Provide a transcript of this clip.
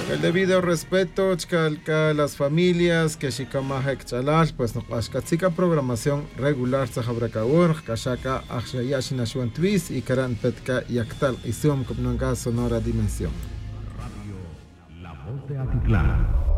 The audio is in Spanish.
El debido respeto a las familias que shikamajek chalal, pues no ashkatzika programación regular sahabrakaur, kashaka akshayash nashuan twis y karan petka yaktal isum kopnanga sonora dimensión. Radio La Voz de Atitlán.